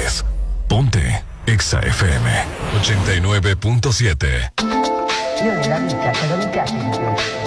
es Ponte Exa FM 89.7. Io nella vita cosa mi piace di più?